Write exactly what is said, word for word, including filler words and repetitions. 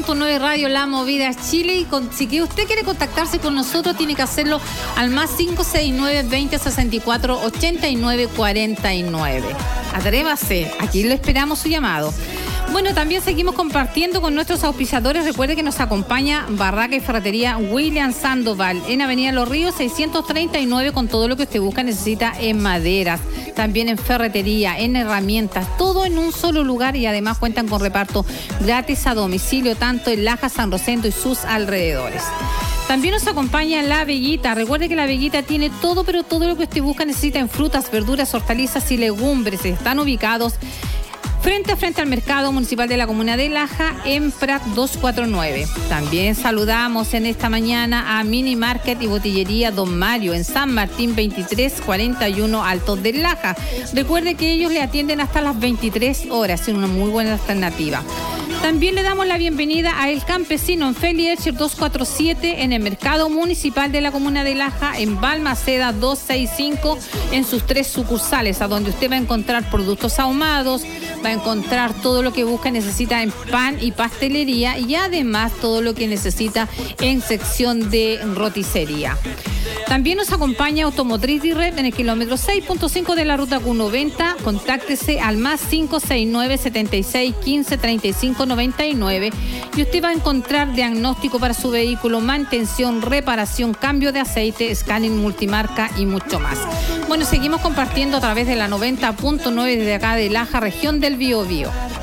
punto nueve Radio La Movida Chile. Y con, si que usted quiere contactarse con nosotros, tiene que hacerlo al más cinco seis nueve, veinte, sesenta y cuatro, ochenta y nueve, cuarenta y nueve. Atrévase, aquí lo esperamos su llamado. Bueno, también seguimos compartiendo con nuestros auspiciadores. Recuerde que nos acompaña Barraca y Ferretería William Sandoval en Avenida Los Ríos seiscientos treinta y nueve, con todo lo que usted busca, necesita en maderas, también en ferretería, en herramientas, todo en un solo lugar, y además cuentan con reparto gratis a domicilio, tanto en Laja, San Rosendo y sus alrededores. También nos acompaña La Veguita. Recuerde que La Veguita tiene todo, pero todo lo que usted busca, necesita en frutas, verduras, hortalizas y legumbres. Están ubicados frente a frente al Mercado Municipal de la Comuna de Laja, en Prat doscientos cuarenta y nueve. También saludamos en esta mañana a Mini Market y Botillería Don Mario en San Martín veintitrés cuarenta y uno, Altos de Laja. Recuerde que ellos le atienden hasta las veintitrés horas, es una muy buena alternativa. También le damos la bienvenida a El Campesino en Feli Elcher doscientos cuarenta y siete, en el Mercado Municipal de la Comuna de Laja, en Balmaceda doscientos sesenta y cinco, en sus tres sucursales, a donde usted va a encontrar productos ahumados, va a encontrar todo lo que busca y necesita en pan y pastelería, y además todo lo que necesita en sección de roticería. También nos acompaña Automotriz Direct en el kilómetro seis punto cinco de la ruta Q noventa. Contáctese al más cinco seis nueve, setenta y seis, quince, treinta y cinco, noventa y nueve y usted va a encontrar diagnóstico para su vehículo, mantención, reparación, cambio de aceite, scanning multimarca y mucho más. Bueno, seguimos compartiendo a través de la noventa punto nueve desde acá de Laja, región del Biobío.